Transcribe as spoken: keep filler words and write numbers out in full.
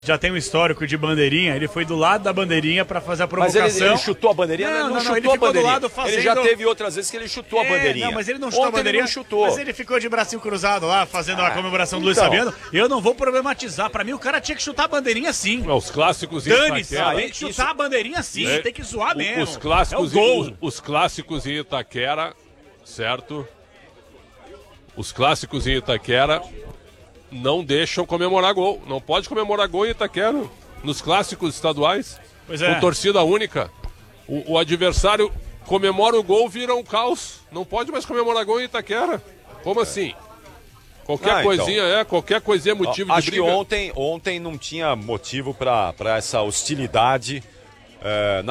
Já tem um histórico de bandeirinha, ele foi do lado da bandeirinha pra fazer a provocação. Mas ele, ele chutou a bandeirinha? Não, Não, não, não, não, chutou ele a ficou bandeirinha. do lado fazendo... Ele já teve outras vezes que ele chutou é, a bandeirinha. Não, mas ele não chutou Ontem a bandeirinha. Ele não chutou. Mas ele ficou de bracinho cruzado lá, fazendo ah, a comemoração do então. Luiz Fabiano. Eu não vou problematizar. Pra mim, o cara tinha que chutar a bandeirinha sim. Os clássicos Dane-se, Itaquera. tem que chutar isso... a bandeirinha sim, é, tem que zoar mesmo. Os clássicos, é o gol. Os, os clássicos em Itaquera, certo? Os clássicos em Itaquera não deixam comemorar gol. Não pode comemorar gol em Itaquera. Nos clássicos estaduais, pois é. com torcida única. O, o adversário comemora o gol, vira um caos. Não pode mais comemorar gol em Itaquera. Como é. assim? Qualquer ah, coisinha, então. é, qualquer coisinha é motivo Acho de briga. Acho que ontem, ontem não tinha motivo para essa hostilidade é, na